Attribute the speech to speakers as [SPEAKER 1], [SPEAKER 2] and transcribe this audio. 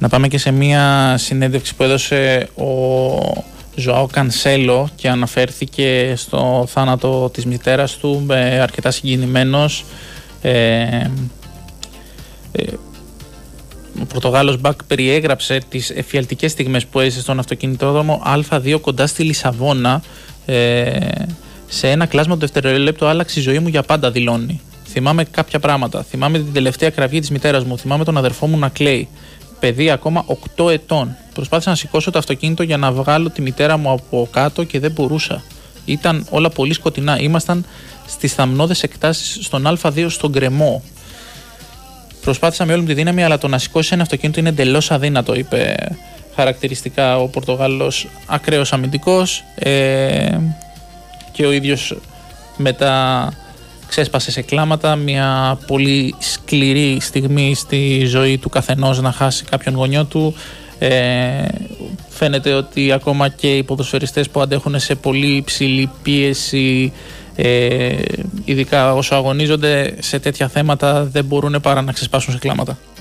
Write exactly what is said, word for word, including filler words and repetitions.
[SPEAKER 1] Να πάμε και σε μια συνέντευξη που έδωσε ο Ζωάο Κανσέλο και αναφέρθηκε στο θάνατο της μητέρας του, ε, αρκετά συγκινημένος. Ε, ε, ο Πορτογάλος Μπακ περιέγραψε τις εφιαλτικές στιγμές που έζησε στον αυτοκινητόδρομο Α δύο κοντά στη Λισαβόνα. Ε, σε ένα κλάσμα του δευτερολέπτου άλλαξε η ζωή μου για πάντα, δηλώνει. Θυμάμαι κάποια πράγματα. Θυμάμαι την τελευταία κραυγή της μητέρας μου. Θυμάμαι τον αδερφό μου να κλαίει. Παιδί ακόμα οκτώ ετών. Προσπάθησα να σηκώσω το αυτοκίνητο για να βγάλω τη μητέρα μου από κάτω και δεν μπορούσα. Ήταν όλα πολύ σκοτεινά. Ήμασταν στις θαμνώδες εκτάσεις στον Α δύο στον γκρεμό. Προσπάθησα με όλη μου τη δύναμη, αλλά το να σηκώσει ένα αυτοκίνητο είναι εντελώς αδύνατο, είπε χαρακτηριστικά ο Πορτογάλος ακραίος αμυντικός. Ε, και ο ίδιος μετά ξέσπασε σε κλάματα. Μια πολύ σκληρή στιγμή στη ζωή του καθενός να χάσει κάποιον γονιό του. Ε, φαίνεται ότι ακόμα και οι ποδοσφαιριστές που αντέχουν σε πολύ υψηλή πίεση, ε, ειδικά όσο αγωνίζονται σε τέτοια θέματα, δεν μπορούν παρά να ξεσπάσουν σε κλάματα.